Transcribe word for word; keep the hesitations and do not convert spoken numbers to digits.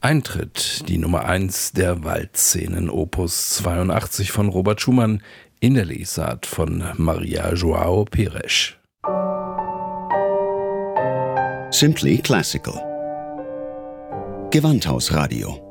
Eintritt, die Nummer eins der Waldszenen, Opus zweiundachtzig von Robert Schumann, in der Lesart von Maria João Pires. Simply Classical. Gewandhausradio.